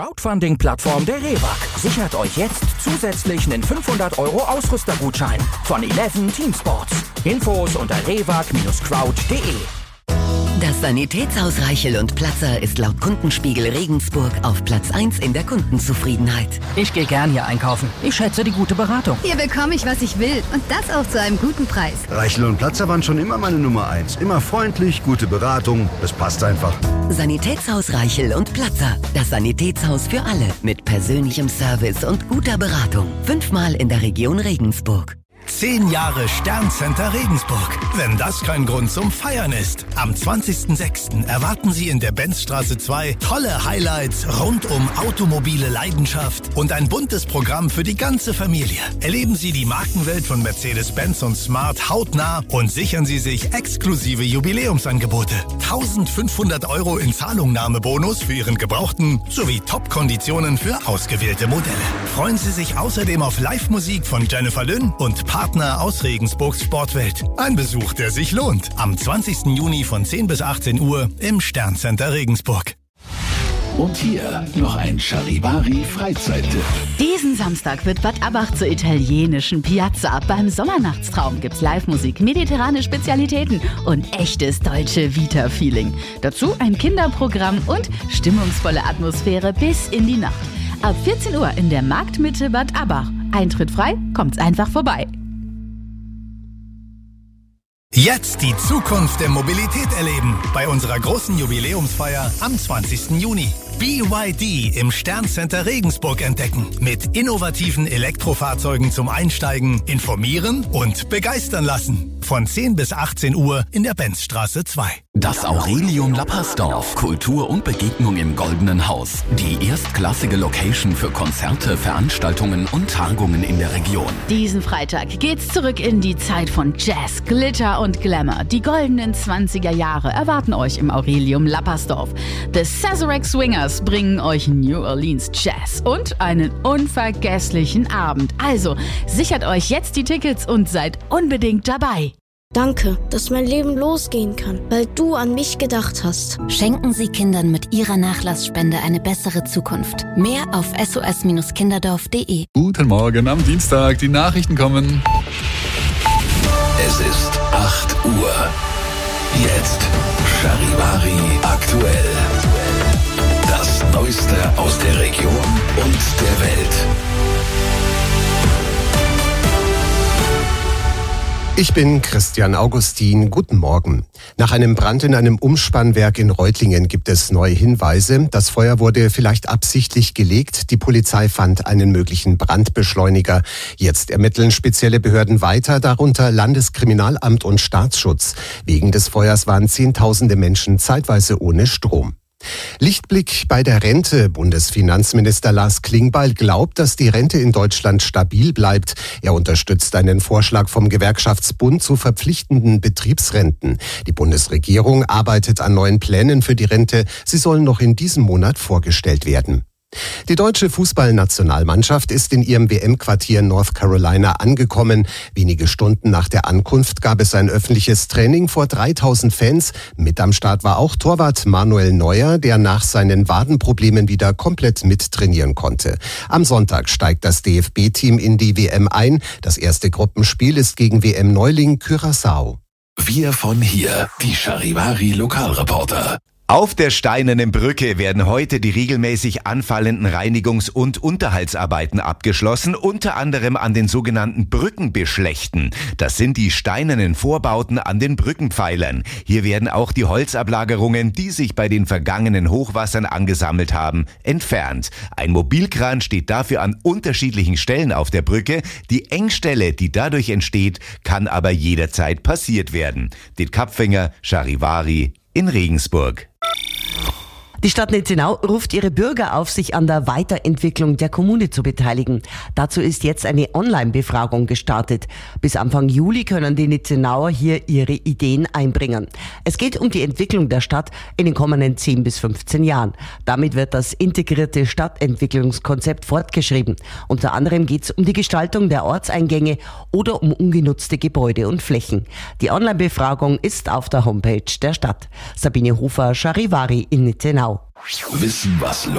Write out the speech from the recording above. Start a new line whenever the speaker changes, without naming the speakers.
Crowdfunding-Plattform der REWAG sichert euch jetzt zusätzlich einen 500 € Ausrüstergutschein von 11 Team Sports. Infos unter rewag-crowd.de.
Das Sanitätshaus Reichel und Platzer ist laut Kundenspiegel Regensburg auf Platz 1 in der Kundenzufriedenheit.
Ich gehe gern hier einkaufen. Ich schätze die gute Beratung.
Hier bekomme ich, was ich will. Und das auch zu einem guten Preis.
Reichel und Platzer waren schon immer meine Nummer 1. Immer freundlich, gute Beratung. Das passt einfach.
Sanitätshaus Reichel und Platzer. Das Sanitätshaus für alle. Mit persönlichem Service und guter Beratung. 5-mal in der Region Regensburg.
10 Jahre Sterncenter Regensburg. Wenn das kein Grund zum Feiern ist. Am 20.06. erwarten Sie in der Benzstraße 2 tolle Highlights rund um automobile Leidenschaft und ein buntes Programm für die ganze Familie. Erleben Sie die Markenwelt von Mercedes-Benz und Smart hautnah und sichern Sie sich exklusive Jubiläumsangebote. 1.500 € in Zahlungnahmebonus für Ihren Gebrauchten sowie Top-Konditionen für ausgewählte Modelle. Freuen Sie sich außerdem auf Live-Musik von Jennifer Lynn und Partner aus Regensburgs Sportwelt. Ein Besuch, der sich lohnt. Am 20. Juni von 10 bis 18 Uhr im Sterncenter Regensburg.
Und hier noch ein Charivari-Freizeittipp.
Diesen Samstag wird Bad Abbach zur italienischen Piazza. Beim Sommernachtstraum gibt's Live-Musik, mediterrane Spezialitäten und echtes deutsche Vita-Feeling. Dazu ein Kinderprogramm und stimmungsvolle Atmosphäre bis in die Nacht. Ab 14 Uhr in der Marktmitte Bad Abbach. Eintritt frei, kommt's einfach vorbei.
Jetzt die Zukunft der Mobilität erleben bei unserer großen Jubiläumsfeier am 20. Juni. BYD im Sterncenter Regensburg entdecken. Mit innovativen Elektrofahrzeugen zum Einsteigen, informieren und begeistern lassen. Von 10 bis 18 Uhr in der Benzstraße 2.
Das Aurelium Lappersdorf. Kultur und Begegnung im Goldenen Haus. Die erstklassige Location für Konzerte, Veranstaltungen und Tagungen in der Region.
Diesen Freitag geht's zurück in die Zeit von Jazz, Glitter und Glamour. Die goldenen 20er Jahre erwarten euch im Aurelium Lappersdorf. The Sazerac Swingers bringen euch New Orleans Jazz und einen unvergesslichen Abend. Also sichert euch jetzt die Tickets und seid unbedingt dabei.
Danke, dass mein Leben losgehen kann, weil du an mich gedacht hast.
Schenken Sie Kindern mit Ihrer Nachlassspende eine bessere Zukunft. Mehr auf sos-kinderdorf.de.
Guten Morgen am Dienstag, die Nachrichten kommen.
Es ist 8 Uhr. Jetzt Charivari aktuell. Das Neueste aus der Region und der Welt.
Ich bin Christian Augustin. Guten Morgen. Nach einem Brand in einem Umspannwerk in Reutlingen gibt es neue Hinweise. Das Feuer wurde vielleicht absichtlich gelegt. Die Polizei fand einen möglichen Brandbeschleuniger. Jetzt ermitteln spezielle Behörden weiter, darunter Landeskriminalamt und Staatsschutz. Wegen des Feuers waren Zehntausende Menschen zeitweise ohne Strom. Lichtblick bei der Rente. Bundesfinanzminister Lars Klingbeil glaubt, dass die Rente in Deutschland stabil bleibt. Er unterstützt einen Vorschlag vom Gewerkschaftsbund zu verpflichtenden Betriebsrenten. Die Bundesregierung arbeitet an neuen Plänen für die Rente. Sie sollen noch in diesem Monat vorgestellt werden. Die deutsche Fußballnationalmannschaft ist in ihrem WM-Quartier North Carolina angekommen. Wenige Stunden nach der Ankunft gab es ein öffentliches Training vor 3000 Fans. Mit am Start war auch Torwart Manuel Neuer, der nach seinen Wadenproblemen wieder komplett mittrainieren konnte. Am Sonntag steigt das DFB-Team in die WM ein. Das erste Gruppenspiel ist gegen WM-Neuling Curaçao.
Wir von hier, die Charivari Lokalreporter.
Auf der Steinernen Brücke werden heute die regelmäßig anfallenden Reinigungs- und Unterhaltsarbeiten abgeschlossen, unter anderem an den sogenannten Brückenbeschlächten. Das sind die steinernen Vorbauten an den Brückenpfeilern. Hier werden auch die Holzablagerungen, die sich bei den vergangenen Hochwassern angesammelt haben, entfernt. Ein Mobilkran steht dafür an unterschiedlichen Stellen auf der Brücke. Die Engstelle, die dadurch entsteht, kann aber jederzeit passiert werden. Den Kapfinger, Charivari in Regensburg.
Die Stadt Nitzenau ruft ihre Bürger auf, sich an der Weiterentwicklung der Kommune zu beteiligen. Dazu ist jetzt eine Online-Befragung gestartet. Bis Anfang Juli können die Nitzenauer hier ihre Ideen einbringen. Es geht um die Entwicklung der Stadt in den kommenden 10 bis 15 Jahren. Damit wird das integrierte Stadtentwicklungskonzept fortgeschrieben. Unter anderem geht es um die Gestaltung der Ortseingänge oder um ungenutzte Gebäude und Flächen. Die Online-Befragung ist auf der Homepage der Stadt. Sabine Hofer, Charivari in Nitzenau.
Wissen, was